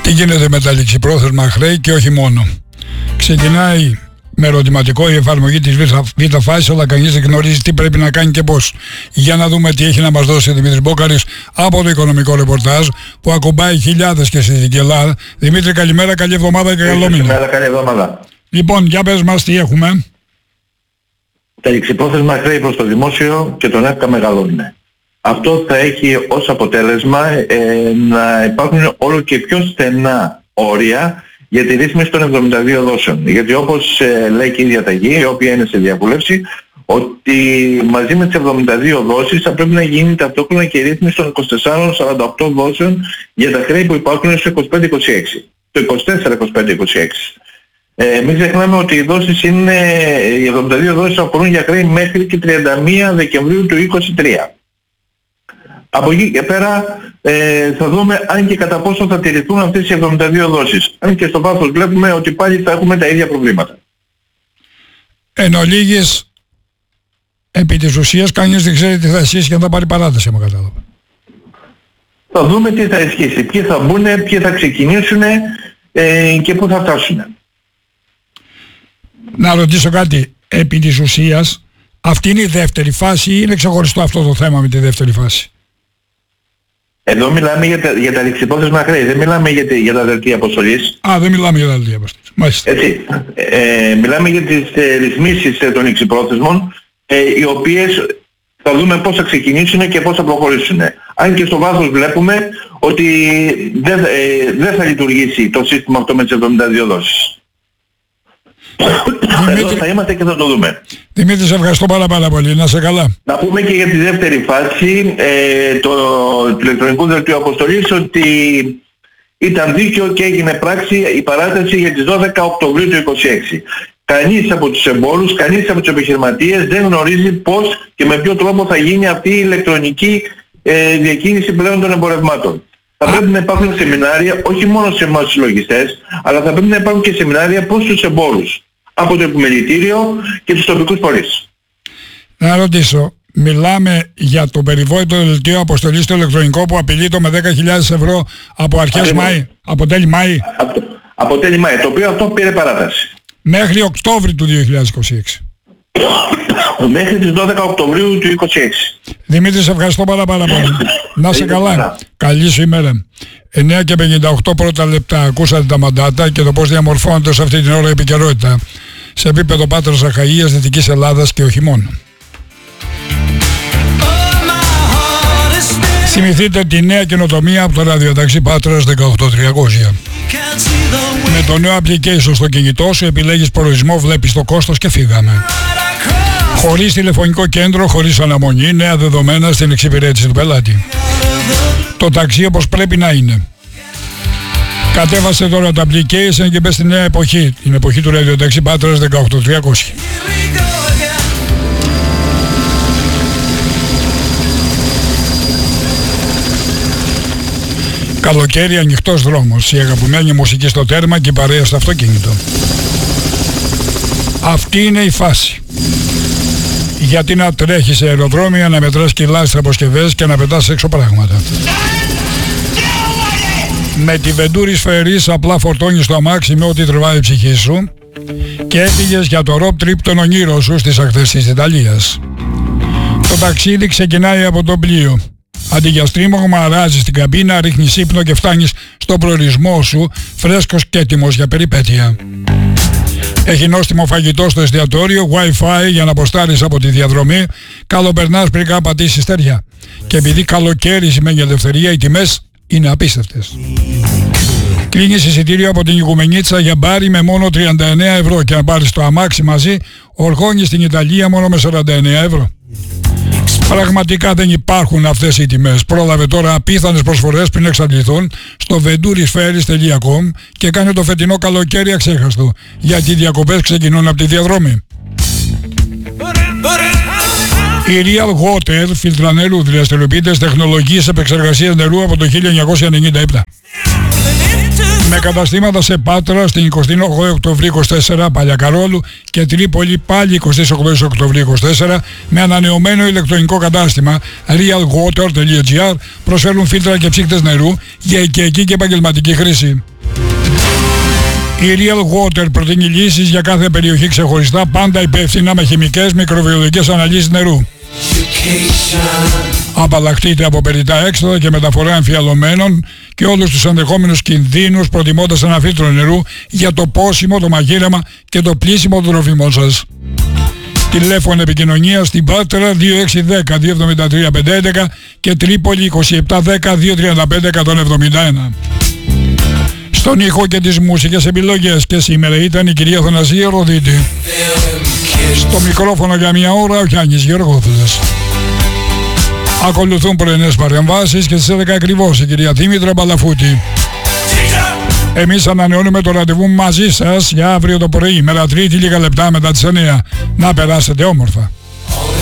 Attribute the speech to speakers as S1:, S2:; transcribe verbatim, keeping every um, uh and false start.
S1: Τι γίνεται με τα ληξιπρόθεσμα χρέη και όχι μόνο. Ξεκινάει με ερωτηματικό η εφαρμογή της β' φάσης, αλλά κανείς δεν γνωρίζει τι πρέπει να κάνει και πώς. Για να δούμε τι έχει να μας δώσει ο Δημήτρης Μπόκαρης από το οικονομικό ρεπορτάζ που ακουμπάει χιλιάδες και στη Δυτική Ελλάδα. Δημήτρη, καλημέρα, καλή εβδομάδα και καλό μήνα.
S2: Καλημέρα, καλή εβδομάδα.
S1: Λοιπόν, για πες μας τι έχουμε.
S2: Τα ληξιπρόθεσμα χρέη προς το δημόσιο και τον ΕΦΚΑ μεγαλώνουν. Αυτό θα έχει ως αποτέλεσμα ε, να υπάρχουν όλο και πιο στενά όρια για τη ρύθμιση των εβδομήντα δύο δόσεων. Γιατί όπως ε, λέει και η διαταγή, η οποία είναι σε διαβούλευση, ότι μαζί με τις εβδομήντα δύο δόσεις θα πρέπει να γίνει ταυτόχρονα και η ρύθμιση των είκοσι τέσσερα σαράντα οκτώ δόσεων για τα χρέη που υπάρχουν στο είκοσι πέντε είκοσι έξι. Το είκοσι τέσσερα είκοσι πέντε είκοσι έξι. Ε, μην ξεχνάμε ότι οι δόσεις είναι, οι εβδομήντα δύο δόσεις αφορούν για χρέη μέχρι και τριάντα μία Δεκεμβρίου του είκοσι τρία. Από εκεί και πέρα ε, θα δούμε αν και κατά πόσο θα τηρηθούν αυτές οι εβδομήντα δύο δόσεις. Αν και στο βάθος βλέπουμε ότι πάλι θα έχουμε τα ίδια προβλήματα.
S1: Εν ολίγης, επί της ουσίας κανείς δεν ξέρει τι θα ισχύσει και αν θα πάρει παράταση, άμα κατάλαβα.
S2: Θα δούμε τι θα ισχύσει, ποιοι θα μπουν, ποιοι θα ξεκινήσουν ε, και πού θα φτάσουν.
S1: Να ρωτήσω κάτι, επί της ουσίας, αυτή είναι η δεύτερη φάση ή είναι ξεχωριστό αυτό το θέμα με τη δεύτερη φάση?
S2: Εδώ μιλάμε για τα, για τα ληξιπρόθεσμα χρέη, δεν μιλάμε για, για τα δελτία αποστολής.
S1: Α, δεν μιλάμε για τα δελτία αποστολής. Μάλιστα.
S2: Έτσι. Ε, μιλάμε για τις ε, ρυθμίσεις ε, των ληξιπρόθεσμων, ε, οι οποίες θα δούμε πώς θα ξεκινήσουν και πώς θα προχωρήσουν. Αν και στο βάθος βλέπουμε ότι δεν ε, δε θα λειτουργήσει το σύστημα αυτό με τις εβδομήντα δύο δόσεις.
S1: Δημήτρη...
S2: Εδώ θα είμαστε και θα το δούμε.
S1: Δημήτρη, σε ευχαριστώ πάρα πάρα πολύ. Να σε καλά.
S2: Να πούμε και για τη δεύτερη φάση ε, το, του ηλεκτρονικού δελτίου αποστολής ότι ήταν δίκαιο και έγινε πράξη η παράταση για τις δώδεκα Οκτωβρίου του είκοσι έξι. Κανείς από τους εμπόρους, κανείς από τους επιχειρηματίες δεν γνωρίζει πώς και με ποιο τρόπο θα γίνει αυτή η ηλεκτρονική ε, διακίνηση πλέον των εμπορευμάτων. Θα πρέπει να υπάρχουν σεμινάρια όχι μόνο σε εμάς τους λογιστές, αλλά θα πρέπει να υπάρχουν και σεμινάρια προς τους εμπόρους, από το επιμελητήριο και τους τοπικούς φορείς. Να
S1: ρωτήσω, μιλάμε για το περιβόητο δελτίο αποστολής στο ηλεκτρονικό που απειλείται με δέκα χιλιάδες ευρώ από αρχές Μάη, από τέλη Μάη.
S2: Από, από τέλη Μάη, το οποίο αυτό πήρε παράταση.
S1: Μέχρι Οκτώβρη του δύο χιλιάδες είκοσι έξι.
S2: Μέχρι τις δώδεκα Οκτωβρίου του είκοσι έξι.
S1: Δημήτρη, σε ευχαριστώ πάρα πάρα πολύ. Να σε καλά. Καλή σου ημέρα. εννιά και πενήντα οκτώ πρώτα λεπτά. Ακούσατε τα μαντάτα και το πώς διαμορφώνονται σε αυτή την ώρα η επικαιρότητα σε επίπεδο Πάτρας Αχαΐας, Δυτικής Ελλάδας και όχι μόνο. Θυμηθείτε τη νέα καινοτομία από το ραδιοταξί Πάτρας δεκαοκτώ τριακόσια. Με το νέο application στο κινητό σου επιλέγεις προορισμό, βλέπεις το κόστος και φύγαμε. Χωρίς τηλεφωνικό κέντρο, χωρίς αναμονή, νέα δεδομένα στην εξυπηρέτηση του πελάτη. Το ταξί όπως πρέπει να είναι. Κατέβασε τώρα το application και μπες στη νέα εποχή, την εποχή του ραδιοταξί Πάτρας δεκαοκτώ τριακόσια. Καλοκαίρι, ανοιχτός δρόμος, η αγαπημένη μουσική στο τέρμα και η παρέα στο αυτοκίνητο. Αυτή είναι η φάση. Γιατί να τρέχεις σε αεροδρόμια, να μετράς κιλά στις αποσκευές και να πετάς έξω πράγματα. Με τη Venturi Spheris απλά φορτώνεις το αμάξι με ό,τι τρεβάει η ψυχή σου και έφυγες για το road trip των ονείρων σου στις ακτές της Ιταλίας. Το ταξίδι ξεκινάει από το πλοίο. Αντί για στρίμωγμα, αράζεις την καμπίνα, ρίχνεις ύπνο και φτάνεις στο προορισμό σου φρέσκος και έτοιμος για περιπέτεια. Έχει νόστιμο φαγητό στο εστιατόριο, Wi-Fi για να αποστάρεις από τη διαδρομή, καλοπερνάς πριν καν πατήσεις στεριά. Και επειδή καλοκαίρι σημαίνει ελευθερία, οι τιμές είναι απίστευτες. Κλείνεις εισιτήριο από την Οικουμενίτσα για μπάρι με μόνο τριάντα εννέα ευρώ και αν πάρεις το αμάξι μαζί, οργώνεις στην Ιταλία μόνο με σαράντα εννέα ευρώ. Πραγματικά δεν υπάρχουν αυτές οι τιμές. Πρόλαβε τώρα απίθανες προσφορές πριν εξαντληθούν στο venturi spheris τελεία com και κάνε το φετινό καλοκαίρι αξέχαστο, γιατί οι διακοπές ξεκινούν από τη διαδρομή. Η Real Water, φίλτρα νερού, δραστηριοποιείται τεχνολογίες επεξεργασίας νερού από το χίλια εννιακόσια ενενήντα επτά. Με καταστήματα σε Πάτρα στην εικοστή όγδοη Οκτωβρίου είκοσι τέσσερα, Παλιακαρόλου και Τρίπολη πάλι εικοστή όγδοη Οκτωβρίου είκοσι τέσσερα, με ανανεωμένο ηλεκτρονικό κατάστημα realwater τελεία gr προσφέρουν φίλτρα και ψύκτες νερού για οικιακή και επαγγελματική χρήση. Η Real Water προτείνει λύσεις για κάθε περιοχή ξεχωριστά, πάντα υπεύθυνα με χημικές μικροβιολογικές αναλύσεις νερού. Απαλλαχτείτε από περιττά έξοδα και μεταφορά εμφιαλωμένων και όλους τους ενδεχόμενους κινδύνους, προτιμώντας ένα φίλτρο νερού για το πόσιμο, το μαγείρεμα και το πλύσιμο των τροφίμων σας. Τηλέφωνο επικοινωνία στην Πάτρα δύο έξι ένα μηδέν δύο εβδομήντα τρία πεντακόσια έντεκα και Τρίπολη είκοσι επτά δέκα δύο τριάντα πέντε εκατόν εβδομήντα ένα. Στον ήχο και τις μουσικές επιλογές και σήμερα ήταν η κυρία Θανασία Ροδίτη. Στο μικρόφωνο για μια ώρα ο Γιάννης Γεωργόπουλος. Ακολουθούν πρωινές παρεμβάσεις και στις έντεκα ακριβώς η κυρία Δήμητρα Μπαλαφούτη. Εμείς ανανεώνουμε το ραντεβού μαζί σας για αύριο το πρωί, μέρα Τρίτη λίγα λεπτά μετά τις εννιά. Να περάσετε όμορφα.